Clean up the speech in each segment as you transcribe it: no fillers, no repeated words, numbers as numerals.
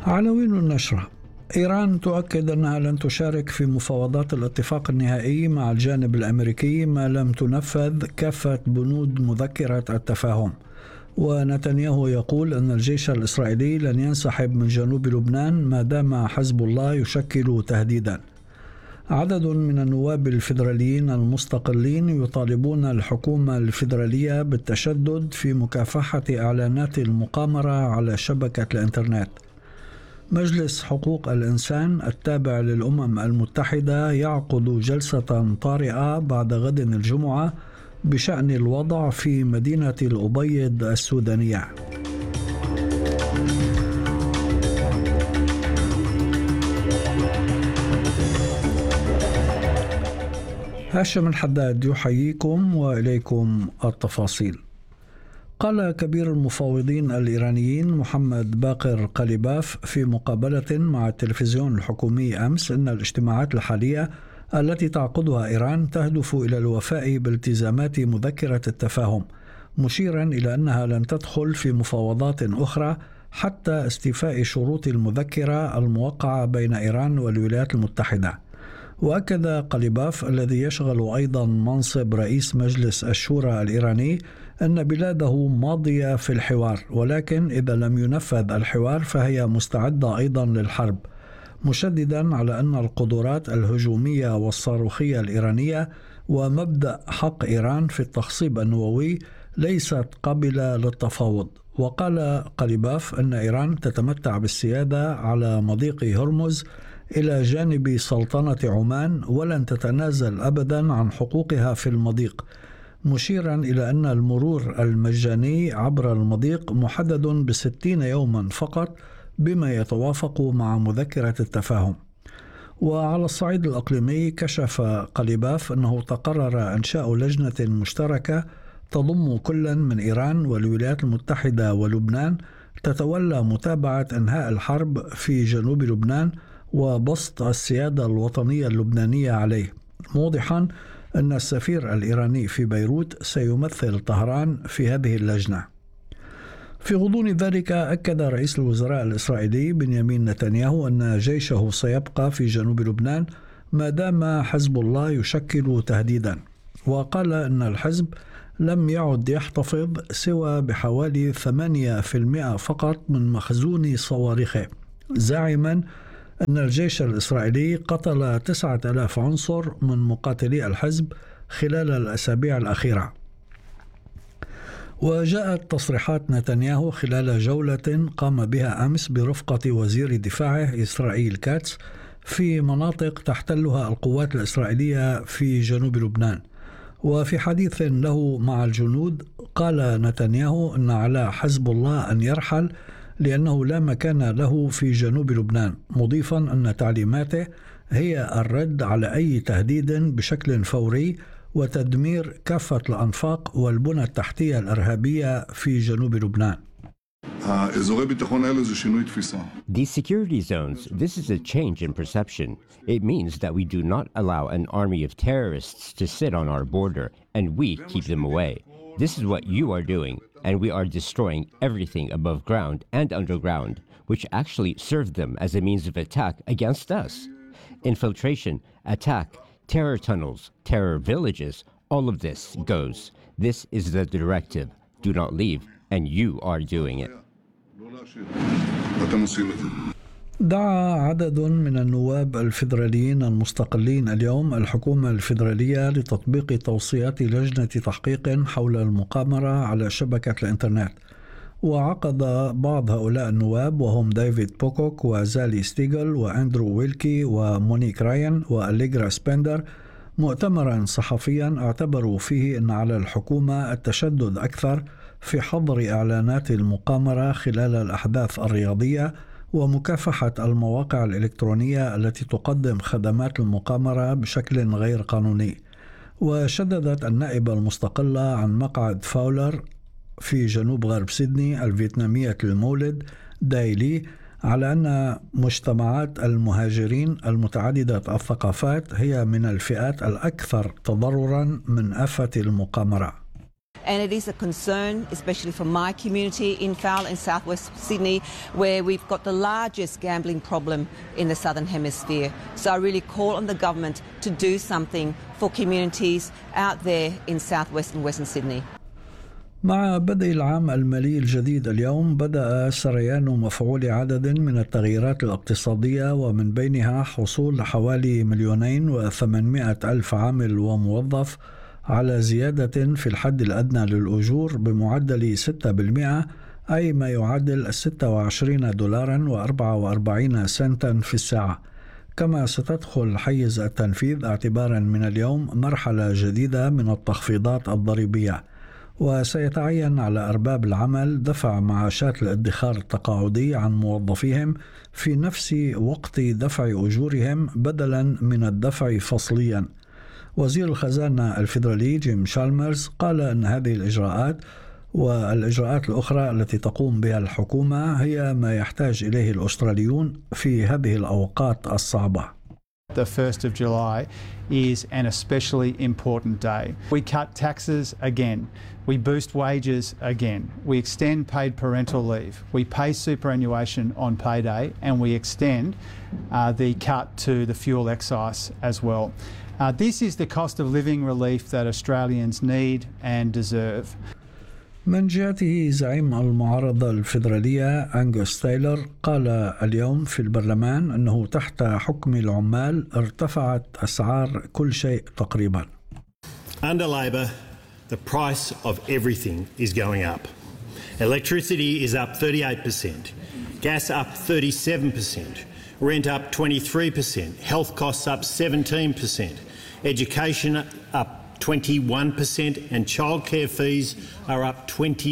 عناوين النشرة: إيران تؤكد أنها لن تشارك في مفاوضات الاتفاق النهائي مع الجانب الأمريكي ما لم تنفذ كافة بنود مذكرة التفاهم. ونتنياهو يقول أن الجيش الإسرائيلي لن ينسحب من جنوب لبنان ما دام حزب الله يشكل تهديدا. عدد من النواب الفيدراليين المستقلين يطالبون الحكومة الفيدرالية بالتشدد في مكافحة إعلانات المقامرة على شبكة الإنترنت. مجلس حقوق الإنسان التابع للأمم المتحدة يعقد جلسة طارئة بعد غد الجمعة بشأن الوضع في مدينة الأبيض السودانية. هاشم الحداد يحييكم وإليكم التفاصيل. قال كبير المفاوضين الإيرانيين محمد باقر قليباف في مقابلة مع التلفزيون الحكومي أمس أن الاجتماعات الحالية التي تعقدها إيران تهدف إلى الوفاء بالتزامات مذكرة التفاهم، مشيرا إلى أنها لن تدخل في مفاوضات أخرى حتى استيفاء شروط المذكرة الموقعة بين إيران والولايات المتحدة. وأكد قليباف الذي يشغل أيضا منصب رئيس مجلس الشورى الإيراني أن بلاده ماضية في الحوار، ولكن إذا لم ينفذ الحوار فهي مستعدة أيضا للحرب، مشددا على أن القدرات الهجومية والصاروخية الإيرانية ومبدأ حق إيران في التخصيب النووي ليست قابلة للتفاوض. وقال قليباف أن إيران تتمتع بالسيادة على مضيق هرمز إلى جانب سلطنة عمان ولن تتنازل أبدا عن حقوقها في المضيق، مشيرا إلى أن المرور المجاني عبر المضيق محدد ب60 يوما فقط بما يتوافق مع مذكرة التفاهم. وعلى الصعيد الإقليمي كشف قليباف أنه تقرر إنشاء لجنة مشتركة تضم كل من إيران والولايات المتحدة ولبنان تتولى متابعة إنهاء الحرب في جنوب لبنان وبسط السيادة الوطنية اللبنانية عليه، موضحا أن السفير الإيراني في بيروت سيمثل طهران في هذه اللجنة. في غضون ذلك أكد رئيس الوزراء الإسرائيلي بنيامين نتنياهو أن جيشه سيبقى في جنوب لبنان ما دام حزب الله يشكل تهديدا، وقال أن الحزب لم يعد يحتفظ سوى بحوالي 8% فقط من مخزون صواريخه، زاعما أن الجيش الإسرائيلي قتل 9000 عنصر من مقاتلي الحزب خلال الأسابيع الأخيرة. وجاءت تصريحات نتنياهو خلال جولة قام بها أمس برفقة وزير دفاعه إسرائيل كاتس في مناطق تحتلها القوات الإسرائيلية في جنوب لبنان. وفي حديث له مع الجنود قال نتنياهو أن على حزب الله أن يرحل لأنه لا مكان له في جنوب لبنان، مضيفا أن تعليماته هي الرد على أي تهديد بشكل فوري وتدمير كافة الأنفاق والبنى التحتية الإرهابية في جنوب لبنان. These security zones, this is a change in perception. It means that we do not allow an army of terrorists to sit on our border, and we keep them away. This is what you are doing, and we are destroying everything above ground and underground, which actually served them as a means of attack against us. Infiltration, attack, terror tunnels, terror villages, all of this goes. This is the directive. Do not leave, and you are doing it. دعا عدد من النواب الفيدراليين المستقلين اليوم الحكومة الفيدرالية لتطبيق توصيات لجنة تحقيق حول المقامرة على شبكة الإنترنت. وعقد بعض هؤلاء النواب وهم ديفيد بوكوك وزالي ستيغل وأندرو ويلكي ومونيك رايان وأليغرا سبندر مؤتمرا صحفيا اعتبروا فيه أن على الحكومة التشدد أكثر في حظر إعلانات المقامرة خلال الأحداث الرياضية ومكافحة المواقع الإلكترونية التي تقدم خدمات المقامرة بشكل غير قانوني. وشددت النائبة المستقلة عن مقعد فاولر في جنوب غرب سيدني الفيتنامية المولد دايلي على أن مجتمعات المهاجرين المتعددة الثقافات هي من الفئات الأكثر تضررا من آفة المقامرة. And it is a concern, especially for my community in Fowler in southwest Sydney, where we've got the largest gambling problem in the southern hemisphere. So I really call on the government to do something for communities out there in southwest and western Sydney. مع بدء العام المالي الجديد اليوم بدأ سريان مفعول عدد من التغييرات الاقتصادية، ومن بينها حصول حوالي 2,800,000 عامل وموظف على زيادة في الحد الأدنى للأجور بمعدل 6%، أي ما يعادل 26 دولارا و44 سنتا في الساعة. كما ستدخل حيز التنفيذ اعتبارا من اليوم مرحلة جديدة من التخفيضات الضريبية، وسيتعين على أرباب العمل دفع معاشات الادخار التقاعدي عن موظفيهم في نفس وقت دفع أجورهم بدلا من الدفع فصليا. وزير الخزانة الفيدرالي جيم شالمرز قال أن هذه الإجراءات والإجراءات الأخرى التي تقوم بها الحكومة هي ما يحتاج إليه الأستراليون في هذه الأوقات الصعبة. The 1st of July is an especially important day. We cut taxes again. We boost wages again. We extend paid parental leave. We pay superannuation on payday, and we extend the cut to the fuel excise as well. This is the cost of living relief that Australians need and deserve. من جهته زعيم المعارضة الفيدرالية أنغوس تايلر قال اليوم في البرلمان أنه تحت حكم العمال ارتفعت أسعار كل شيء تقريبا. Under Labor, the price of everything is going up. Electricity is up 38%, gas up 37%, rent up 23%, health costs up 17%, education up 21%, and childcare fees are up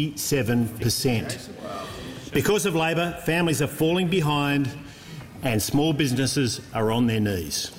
27%. Because of Labor, families are falling behind and small businesses are on their knees.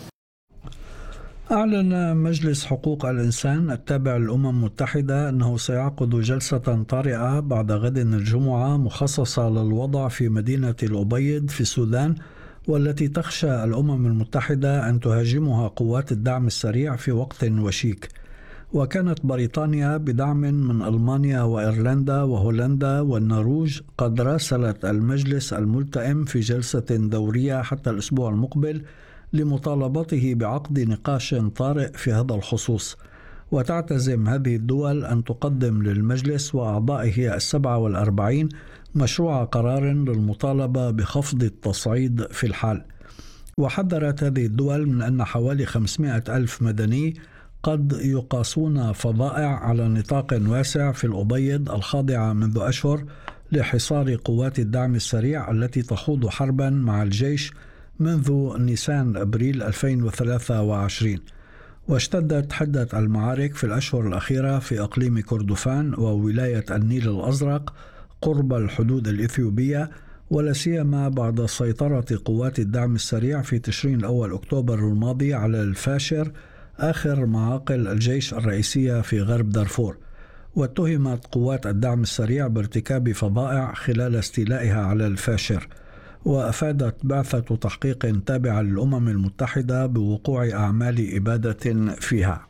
أعلن مجلس حقوق الإنسان التابع للأمم المتحدة أنه سيعقد جلسة طارئة بعد غد الجمعة مخصصة للوضع في مدينة الأبيض في السودان، والتي تخشى الأمم المتحدة أن تهاجمها قوات الدعم السريع في وقت وشيك. وكانت بريطانيا بدعم من ألمانيا وإيرلندا وهولندا والنرويج قد راسلت المجلس الملتئم في جلسة دورية حتى الأسبوع المقبل لمطالبته بعقد نقاش طارئ في هذا الخصوص. وتعتزم هذه الدول أن تقدم للمجلس وأعضائه 47 مشروع قرار للمطالبة بخفض التصعيد في الحال. وحذرت هذه الدول من أن حوالي 500,000 مدني قد يقاسون فظائع على نطاق واسع في الأبيض الخاضعة منذ أشهر لحصار قوات الدعم السريع التي تخوض حربا مع الجيش منذ نيسان أبريل 2023. واشتدت حدة المعارك في الأشهر الأخيرة في أقليم كردفان وولاية النيل الأزرق قرب الحدود الإثيوبية، ولا سيما بعد سيطرة قوات الدعم السريع في تشرين الأول أكتوبر الماضي على الفاشر آخر معاقل الجيش الرئيسية في غرب دارفور. واتهمت قوات الدعم السريع بارتكاب فظائع خلال استيلائها على الفاشر. وأفادت بعثة تحقيق تابعة للأمم المتحدة بوقوع أعمال إبادة فيها.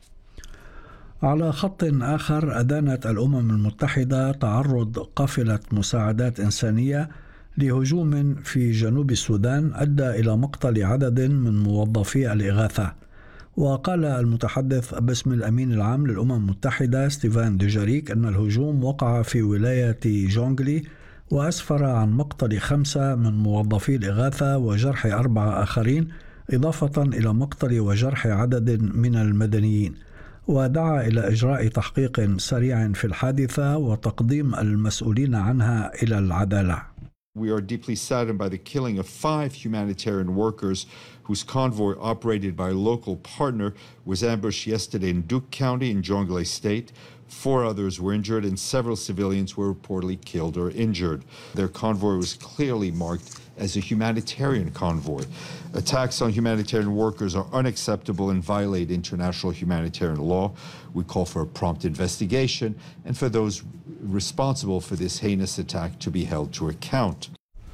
على خط آخر، أدانت الأمم المتحدة تعرض قافلة مساعدات إنسانية لهجوم في جنوب السودان أدى إلى مقتل عدد من موظفي الإغاثة. وقال المتحدث باسم الأمين العام للأمم المتحدة ستيفان دوجاريك أن الهجوم وقع في ولاية جونغلي وأسفر عن مقتل 5 من موظفي الإغاثة وجرح 4 آخرين، إضافة إلى مقتل وجرح عدد من المدنيين. ودعا إلى إجراء تحقيق سريع في الحادثة وتقديم المسؤولين عنها إلى العدالة. We are deeply saddened by the killing of 5 humanitarian workers whose convoy, operated by a local partner, was ambushed yesterday in Duke County in Jonglei State. 4 others were injured and several civilians were reportedly killed or injured. Their convoy was clearly marked as a humanitarian convoy. Attacks on humanitarian workers are unacceptable and violate international humanitarian law. We call for a prompt investigation and for those responsible for this heinous attack to be held to account.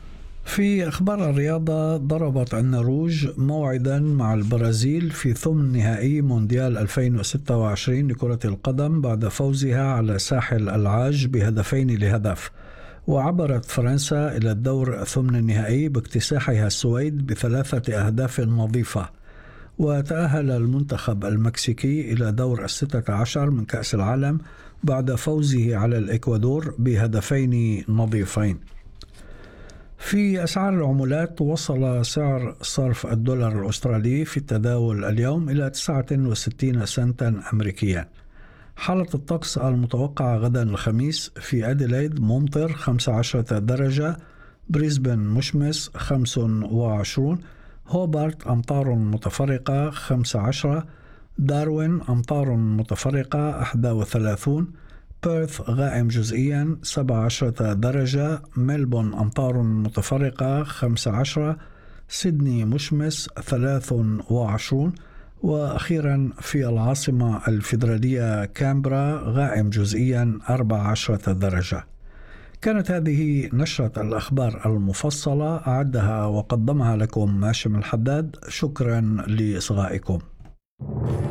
في أخبار الرياضة، ضربت النرويج موعدا مع البرازيل في ثمن نهائي مونديال 2026 لكرة القدم بعد فوزها على ساحل العاج ب2-0. وعبرت فرنسا إلى الدور ثمن النهائي باكتساحها السويد ب3 أهداف نظيفة. وتأهل المنتخب المكسيكي إلى دور 16 من كأس العالم بعد فوزه على الإكوادور ب2 نظيفين. في أسعار العملات، وصل سعر صرف الدولار الأسترالي في التداول اليوم إلى 69 سنتا أمريكيا. حالة الطقس المتوقعة غدا الخميس: في أديلايد ممطر 15 درجة، بريسبن مشمس 25، هوبارت أمطار متفرقة 15، داروين أمطار متفرقة 31، بيرث غائم جزئيا 17 درجة، ملبون أمطار متفرقة 15، سيدني مشمس 23، وأخيرا في العاصمة الفيدرالية كامبرا غائم جزئيا 14 درجة. كانت هذه نشرة الأخبار المفصلة، أعدها وقدمها لكم هاشم الحداد. شكرا لإصغائكم.